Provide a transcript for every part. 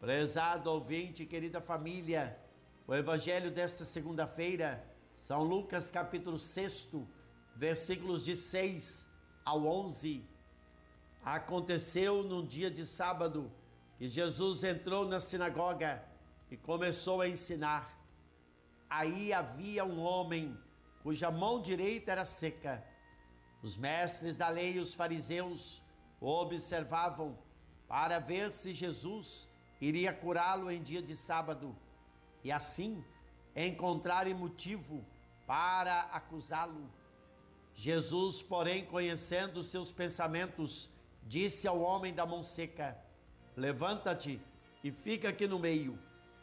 Prezado ouvinte, querida família, o evangelho desta segunda-feira, São Lucas capítulo 6, versículos de 6 ao 11. Aconteceu num dia de sábado que Jesus entrou na sinagoga e começou a ensinar. Aí havia um homem cuja mão direita era seca. Os mestres da lei e os fariseus o observavam para ver se Jesus iria curá-lo em dia de sábado e assim encontrarem motivo para acusá-lo. Jesus, porém, conhecendo seus pensamentos, disse ao homem da mão seca: levanta-te e fica aqui no meio.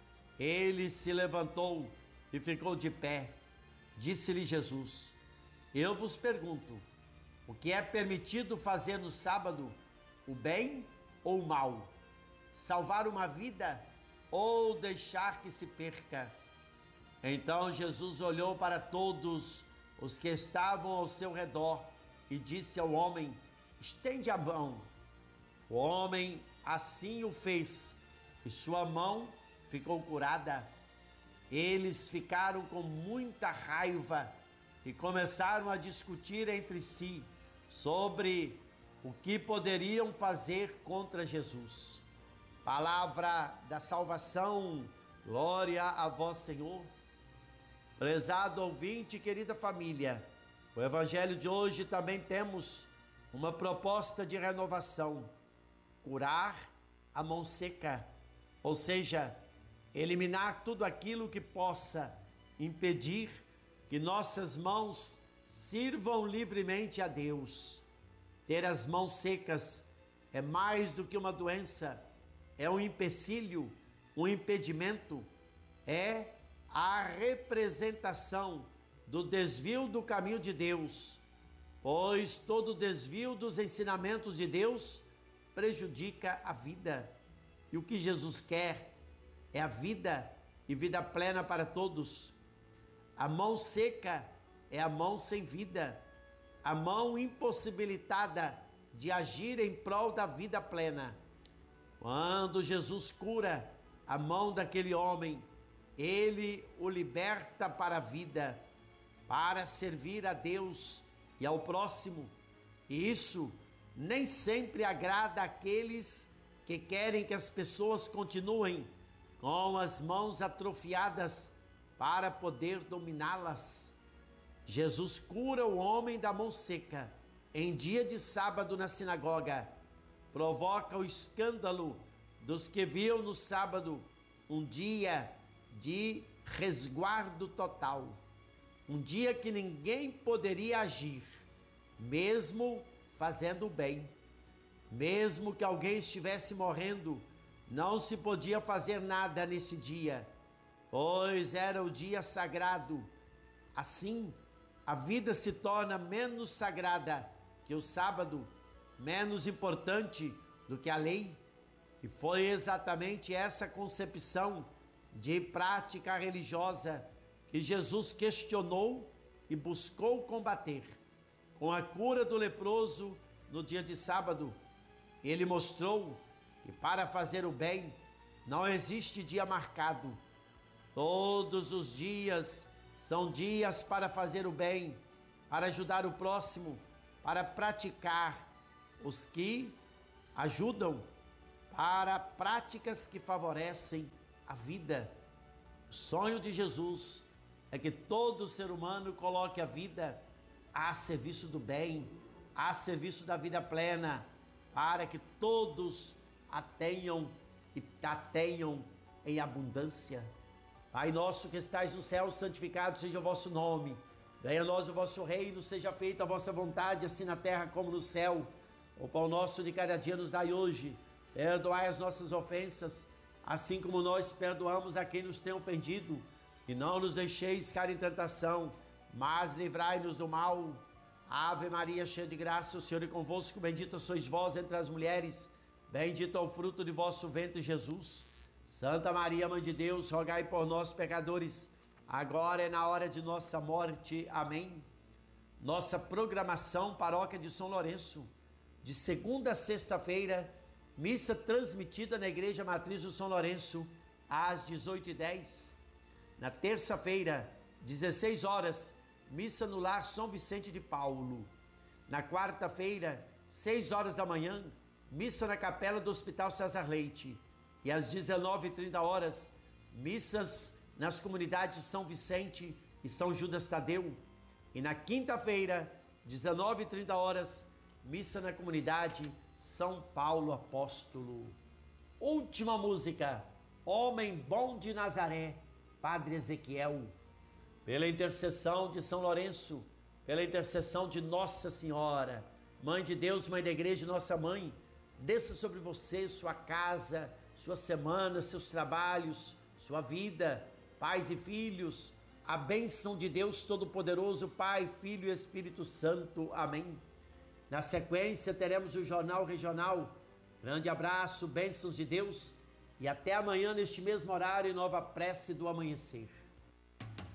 Ele se levantou e ficou de pé. Disse-lhe Jesus: eu vos pergunto, o que é permitido fazer no sábado, o bem ou o mal? Salvar uma vida ou deixar que se perca? Então Jesus olhou para todos os que estavam ao seu redor e disse ao homem: estende a mão. O homem assim o fez e sua mão ficou curada. Eles ficaram com muita raiva e começaram a discutir entre si sobre o que poderiam fazer contra Jesus. Palavra da salvação, glória a vós, Senhor. Prezado ouvinte, querida família, o evangelho de hoje também temos uma proposta de renovação: curar a mão seca, ou seja, eliminar tudo aquilo que possa impedir que nossas mãos sirvam livremente a Deus. Ter as mãos secas é mais do que uma doença, é um empecilho, um impedimento, é a representação do desvio do caminho de Deus, pois todo desvio dos ensinamentos de Deus prejudica a vida. E o que Jesus quer é a vida e vida plena para todos. A mão seca é a mão sem vida, a mão impossibilitada de agir em prol da vida plena. Quando Jesus cura a mão daquele homem, ele o liberta para a vida, para servir a Deus e ao próximo. E isso nem sempre agrada àqueles que querem que as pessoas continuem com as mãos atrofiadas para poder dominá-las. Jesus cura o homem da mão seca em dia de sábado na sinagoga, provoca o escândalo dos que viam no sábado um dia de resguardo total, um dia que ninguém poderia agir, mesmo fazendo o bem. Mesmo que alguém estivesse morrendo, não se podia fazer nada nesse dia, pois era o dia sagrado. Assim, a vida se torna menos sagrada que o sábado, menos importante do que a lei. E foi exatamente essa concepção de prática religiosa que Jesus questionou e buscou combater. Com a cura do leproso no dia de sábado, ele mostrou que para fazer o bem não existe dia marcado. Todos os dias são dias para fazer o bem, para ajudar o próximo, para praticar os que ajudam, para práticas que favorecem a vida. O sonho de Jesus é que todo ser humano coloque a vida a serviço do bem, a serviço da vida plena, para que todos a tenham e a tenham em abundância. Pai nosso que estais no céu, santificado seja o vosso nome. Venha a nós o vosso reino, seja feita a vossa vontade, assim na terra como no céu. O pão nosso de cada dia nos dai hoje. Perdoai as nossas ofensas, assim como nós perdoamos a quem nos tem ofendido. E não nos deixeis cair em tentação, mas livrai-nos do mal. Ave Maria, cheia de graça, o Senhor é convosco. Bendita sois vós entre as mulheres, bendito é o fruto de vosso ventre, Jesus. Santa Maria, Mãe de Deus, rogai por nós, pecadores, agora é na hora de nossa morte. Amém. Nossa programação Paróquia de São Lourenço, de segunda a sexta-feira, missa transmitida na Igreja Matriz do São Lourenço, às 18h10. Na terça-feira, 16 horas, missa no Lar São Vicente de Paulo. Na quarta-feira, 6 horas da manhã, missa na capela do Hospital César Leite. E às 19h30, missas nas comunidades São Vicente e São Judas Tadeu. E na quinta-feira, 19h30, missa na comunidade São Paulo Apóstolo. Última música, Homem Bom de Nazaré, Padre Ezequiel. Pela intercessão de São Lourenço, pela intercessão de Nossa Senhora, Mãe de Deus, Mãe da Igreja, Nossa Mãe, desça sobre você, sua casa, sua semana, seus trabalhos, sua vida, pais e filhos, a bênção de Deus Todo-Poderoso, Pai, Filho e Espírito Santo. Amém. Na sequência, teremos o Jornal Regional. Grande abraço, bênçãos de Deus e até amanhã neste mesmo horário, nova prece do amanhecer.